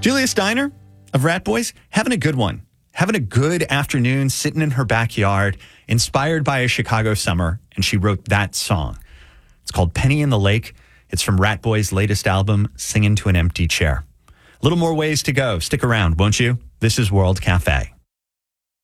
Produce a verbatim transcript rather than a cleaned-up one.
Julia Steiner of Rat Boys, having a good one. Having a good afternoon, sitting in her backyard, inspired by a Chicago summer, and she wrote that song. It's called Penny in the Lake. It's from Rat Boys' latest album, Singing to an Empty Chair. A little more ways to go. Stick around, won't you? This is World Cafe.